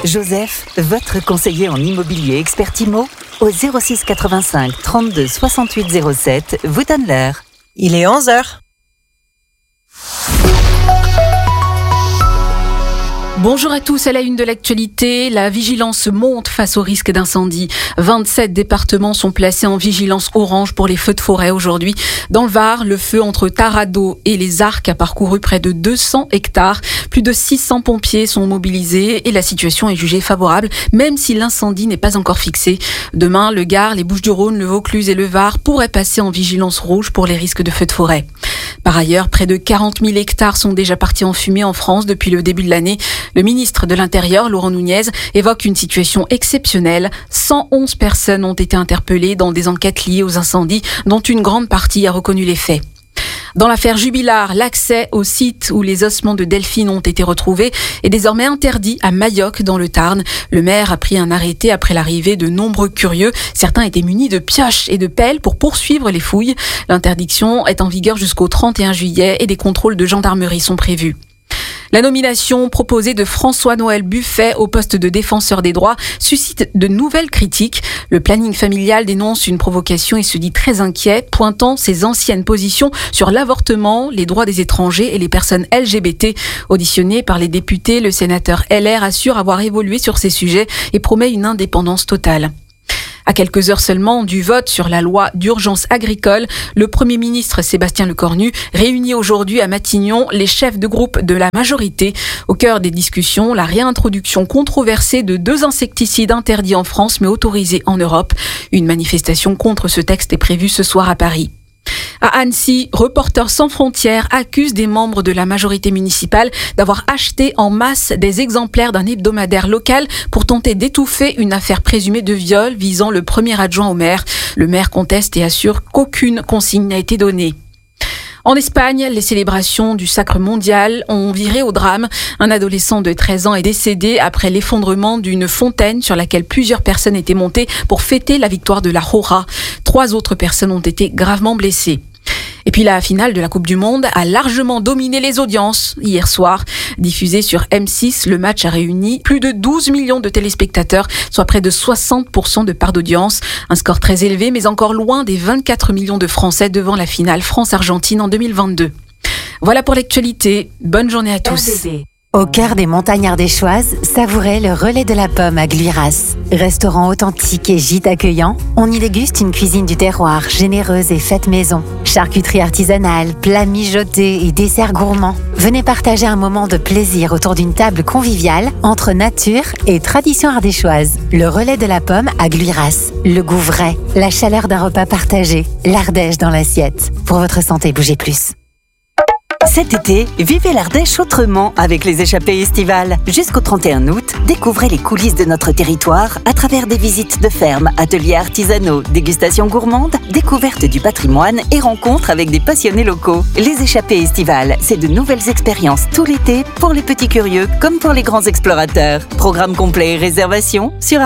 Joseph, votre conseiller en immobilier expert IMO, au 06 85 32 68 07, vous donne l'heure. Il est 11h. Bonjour à tous, à la une de l'actualité, la vigilance monte face au risque d'incendie. 27 départements sont placés en vigilance orange pour les feux de forêt aujourd'hui. Dans le Var, le feu entre Taradot et les Arcs a parcouru près de 200 hectares. Plus de 600 pompiers sont mobilisés et la situation est jugée favorable, même si l'incendie n'est pas encore fixé. Demain, le Gard, les Bouches-du-Rhône, le Vaucluse et le Var pourraient passer en vigilance rouge pour les risques de feux de forêt. Par ailleurs, près de 40 000 hectares sont déjà partis en fumée en France depuis le début de l'année. Le ministre de l'Intérieur, Laurent Nunez, évoque une situation exceptionnelle. 111 personnes ont été interpellées dans des enquêtes liées aux incendies, dont une grande partie a reconnu les faits. Dans l'affaire Jubilard, l'accès au site où les ossements de Delphine ont été retrouvés est désormais interdit à Mayoc dans le Tarn. Le maire a pris un arrêté après l'arrivée de nombreux curieux. Certains étaient munis de pioches et de pelles pour poursuivre les fouilles. L'interdiction est en vigueur jusqu'au 31 juillet et des contrôles de gendarmerie sont prévus. La nomination proposée de François-Noël Buffet au poste de défenseur des droits suscite de nouvelles critiques. Le planning familial dénonce une provocation et se dit très inquiet, pointant ses anciennes positions sur l'avortement, les droits des étrangers et les personnes LGBT. Auditionné par les députés, le sénateur LR assure avoir évolué sur ces sujets et promet une indépendance totale. À quelques heures seulement du vote sur la loi d'urgence agricole, le Premier ministre Sébastien Lecornu réunit aujourd'hui à Matignon les chefs de groupe de la majorité. Au cœur des discussions, la réintroduction controversée de 2 insecticides interdits en France mais autorisés en Europe. Une manifestation contre ce texte est prévue ce soir à Paris. À Annecy, Reporters sans frontières accuse des membres de la majorité municipale d'avoir acheté en masse des exemplaires d'un hebdomadaire local pour tenter d'étouffer une affaire présumée de viol visant le premier adjoint au maire. Le maire conteste et assure qu'aucune consigne n'a été donnée. En Espagne, les célébrations du Sacre mondial ont viré au drame. Un adolescent de 13 ans est décédé après l'effondrement d'une fontaine sur laquelle plusieurs personnes étaient montées pour fêter la victoire de la Jora. 3 autres personnes ont été gravement blessées. Et puis la finale de la Coupe du Monde a largement dominé les audiences hier soir. Diffusé sur M6, le match a réuni plus de 12 millions de téléspectateurs, soit près de 60% de part d'audience. Un score très élevé, mais encore loin des 24 millions de Français devant la finale France-Argentine en 2022. Voilà pour l'actualité. Bonne journée à tous. Au cœur des montagnes ardéchoises, savourez le relais de la pomme à Gluiras. Restaurant authentique et gîte accueillant, on y déguste une cuisine du terroir généreuse et faite maison. Charcuterie artisanale, plats mijotés et desserts gourmands. Venez partager un moment de plaisir autour d'une table conviviale entre nature et tradition ardéchoise. Le relais de la pomme à Gluiras. Le goût vrai, la chaleur d'un repas partagé, l'Ardèche dans l'assiette. Pour votre santé, bougez plus. Cet été, vivez l'Ardèche autrement avec les échappées estivales. Jusqu'au 31 août, découvrez les coulisses de notre territoire à travers des visites de fermes, ateliers artisanaux, dégustations gourmandes, découvertes du patrimoine et rencontres avec des passionnés locaux. Les échappées estivales, c'est de nouvelles expériences tout l'été pour les petits curieux comme pour les grands explorateurs. Programme complet et réservation sur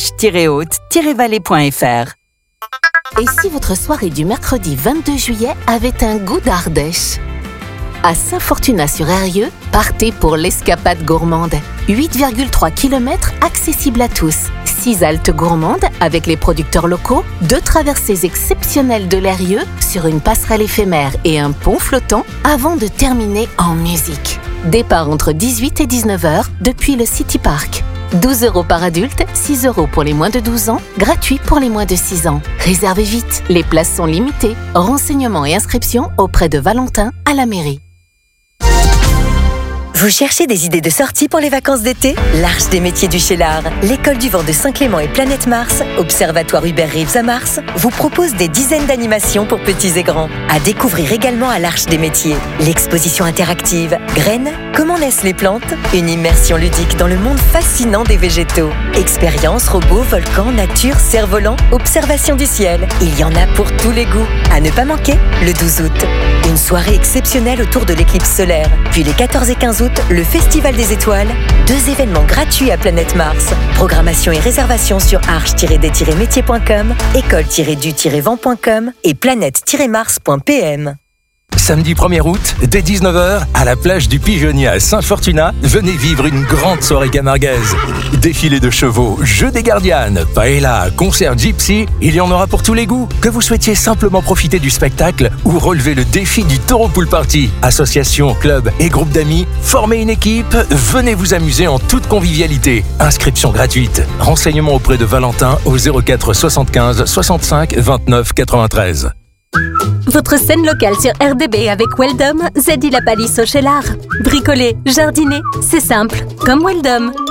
ardèche-haute-vallée.fr. Et si votre soirée du mercredi 22 juillet avait un goût d'Ardèche ? À Saint-Fortunat-sur-Eyrieux, partez pour l'escapade gourmande. 8,3 km accessibles à tous. 6 haltes gourmandes avec les producteurs locaux, 2 traversées exceptionnelles de l'Eyrieux sur une passerelle éphémère et un pont flottant avant de terminer en musique. Départ entre 18 et 19h depuis le City Park. 12 € par adulte, 6 € pour les moins de 12 ans, gratuit pour les moins de 6 ans. Réservez vite, les places sont limitées. Renseignements et inscriptions auprès de Valentin à la mairie. Vous cherchez des idées de sortie pour les vacances d'été ? L'Arche des métiers du Cheylard, l'école du vent de Saint-Clément et Planète Mars, Observatoire Hubert Reeves à Mars, vous propose des dizaines d'animations pour petits et grands. À découvrir également à l'Arche des métiers. L'exposition interactive Graines, comment naissent les plantes ? Une immersion ludique dans le monde fascinant des végétaux. Expériences, robots, volcans, nature, cerfs-volants, observation du ciel. Il y en a pour tous les goûts. À ne pas manquer, le 12 août. Une soirée exceptionnelle autour de l'éclipse solaire. Puis les 14 et 15 août, le Festival des Étoiles. 2 événements gratuits à Planète Mars. Programmation et réservation sur arche-des-métiers.com, école-du-vent.com et planète-mars.pm. Samedi 1er août, dès 19h, à la plage du Pigeonnier à Saint-Fortuna, venez vivre une grande soirée camarguaise. Défilé de chevaux, jeux des gardianes, paella, concert gypsy, il y en aura pour tous les goûts. Que vous souhaitiez simplement profiter du spectacle ou relever le défi du Taureau Pool Party. Association, club et groupe d'amis, formez une équipe, venez vous amuser en toute convivialité. Inscription gratuite. Renseignements auprès de Valentin au 04 75 65 29 93. Votre scène locale sur RDB avec Weldom, Zedi la palisse au Cheylard. Bricoler, jardiner, c'est simple, comme Weldom.